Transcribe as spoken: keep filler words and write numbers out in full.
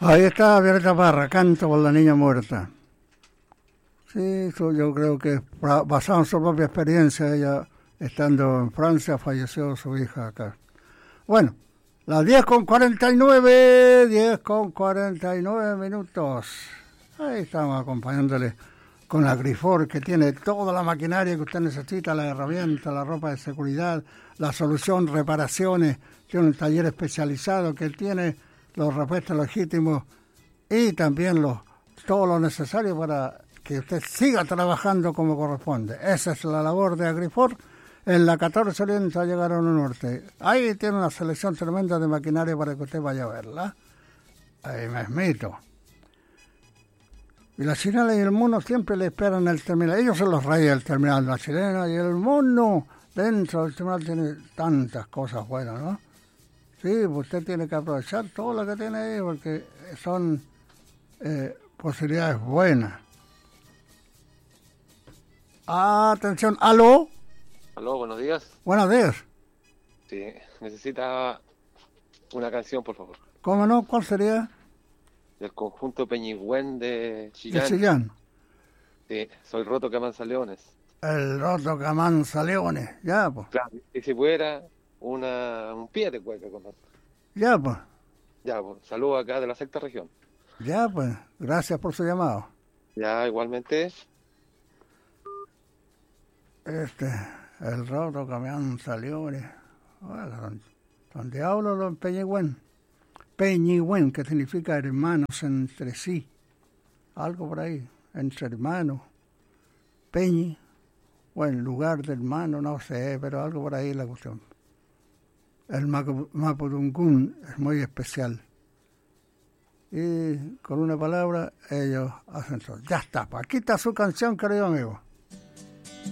Ahí está Violeta Parra, Canto por la niña muerta. Sí, eso yo creo que basado en su propia experiencia, ella estando en Francia, falleció su hija acá. Bueno, las diez con cuarenta y nueve, diez con cuarenta y nueve minutos. Ahí estamos acompañándole con la Grifor, que tiene toda la maquinaria que usted necesita, la herramienta, la ropa de seguridad, la solución, reparaciones, tiene un taller especializado que tiene los repuestos legítimos y también los, todo lo necesario para que usted siga trabajando como corresponde. Esa es la labor de Agrifor. En la catorce Oriente llegaron al norte. Ahí tiene una selección tremenda de maquinaria para que usted vaya a verla. Ahí mismito. Y la chilena y el mono siempre le esperan el terminal. Ellos son los reyes del terminal. La chilena y el mono dentro del terminal tiene tantas cosas buenas, ¿no? Sí, usted tiene que aprovechar todo lo que tiene ahí porque son eh, posibilidades buenas. Atención, ¿aló? Aló, buenos días. Buenos días. Sí, necesita una canción, por favor. ¿Cómo no? ¿Cuál sería? Del conjunto Peñigüén de Chillán. De Chillán. Sí, soy Roto que amansa leones. El Roto que amansa leones, ya pues. Claro, y si fuera una, un pie de cueca con esto. Ya pues. Ya, pues, saludos acá de la sexta región. Ya pues, gracias por su llamado. Ya, igualmente. Este, el Roto que amansa leones. Bueno, donde hablo los Peñigüén. Peñigüén, que significa hermanos entre sí. Algo por ahí, entre hermanos. Peñi, bueno, lugar de hermano, no sé, pero algo por ahí la cuestión. El Mapudungún es muy especial. Y con una palabra ellos hacen todo. Ya está, aquí está su canción, querido amigo.